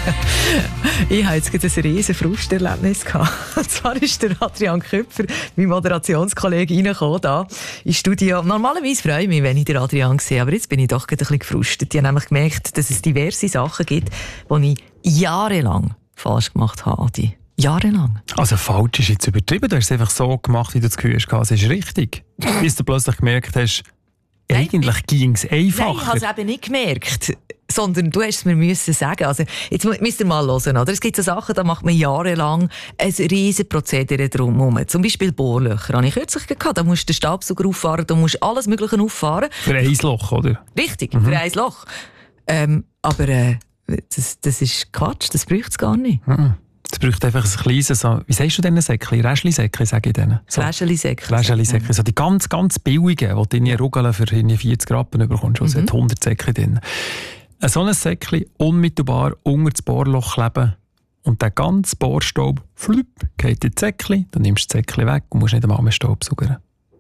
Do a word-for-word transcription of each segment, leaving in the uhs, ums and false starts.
Ich hatte jetzt gerade ein riesen Frusterlebnis gehabt. Und zwar ist der Adrian Köpfer, mein Moderationskollege, reingekommen da ins Studio. Normalerweise freue ich mich, wenn ich den Adrian sehe, aber jetzt bin ich doch gerade ein bisschen gefrustet. Ich habe nämlich gemerkt, dass es diverse Sachen gibt, die ich jahrelang falsch gemacht habe, Adi. Jahrelang. Also falsch ist jetzt übertrieben. Du hast es einfach so gemacht, wie du das Gefühl hast. Es ist richtig. Bis du plötzlich gemerkt hast, Nein, eigentlich ging es einfacher. Nein, ich habe es eben nicht gemerkt. Sondern du hast es mir müssen sagen. Also, jetzt müsst ihr mal hören, oder? Es gibt so Sachen, da macht man jahrelang ein riesen Prozedere drumherum. Zum Beispiel Bohrlöcher. Habe ich kürzlich gehabt. Da musst du den Staubsauger auffahren, da musst du alles Mögliche auffahren. Für ein Loch, oder? Richtig, mhm. für ein Loch. Ähm, aber äh, das, das ist Quatsch, das braucht es gar nicht. Mhm. Es braucht einfach ein kleines, so, wie sagst du denn Säckchen? Räschli-Säckchen, sage ich denen. So. Räschli-Säckchen. Räschli-Säckchen. So die ganz, ganz billigen, die du in Rugeln für vierzig Rappen bekommst. Also mhm. hat hundert Säckchen drin. So ein Säckchen unmittelbar unter das Bohrloch kleben und der ganze Bohrstaub flupp, geht in das Säckchen, dann nimmst du das Säckchen weg und musst nicht einmal mehr Staubsaugern.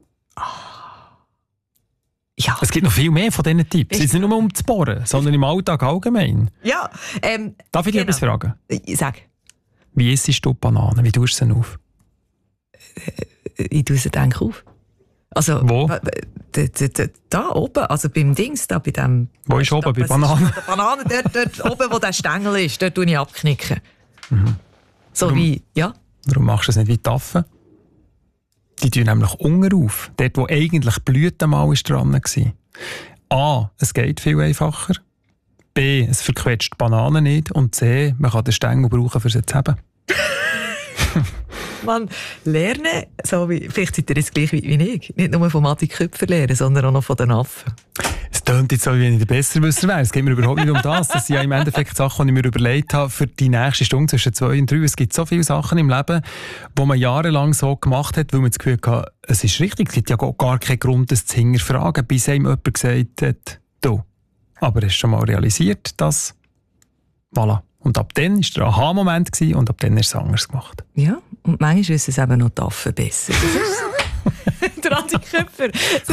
Ja. Es gibt noch viel mehr von diesen Tipps. Es ist nicht nur um zu bohren, sondern im Alltag allgemein. Ja. Ähm, Darf ich dich genau. etwas fragen? Sag. Wie isst du Bananen? Wie tust du sie auf? Ich tue sie dann auf. Also, wo? Da, da, da oben, also beim Dings, da bei dem... Wo ist oben, bei Bananen? Bei Bananen, dort, dort oben, wo der Stängel ist, dort tue ich abknicken. Mhm. So warum, wie, ja. Warum machst du es nicht wie die Affen? Die tun nämlich unten auf. Dort, wo eigentlich Blütenmal dran war. A, es geht viel einfacher. B, es verquetscht die Bananen nicht. Und C, man kann den Stängel brauchen, um sie zu haben. Man lernen, so wie, vielleicht seid ihr jetzt gleich wie ich, nicht nur von Adi Köpfer lernen, sondern auch noch von den Affen. Es tönt jetzt so, wie wenn ich der Besserwisser wäre. Es geht mir überhaupt nicht um das. Das sind ja im Endeffekt Sachen, die ich mir überlegt habe für die nächste Stunde zwischen zwei und drei. Es gibt so viele Sachen im Leben, die man jahrelang so gemacht hat, weil man das Gefühl hatte, es ist richtig. Es gibt ja gar keinen Grund, das zu hinterfragen, bis einem jemand gesagt hat, du. Aber hast du schon mal realisiert, dass... Voilà. Und ab dann war der Aha-Moment und ab dann hast du es anders gemacht. Ja, und manchmal wissen es eben noch die Affen besser. Das ist so. Der Adi Köpfer.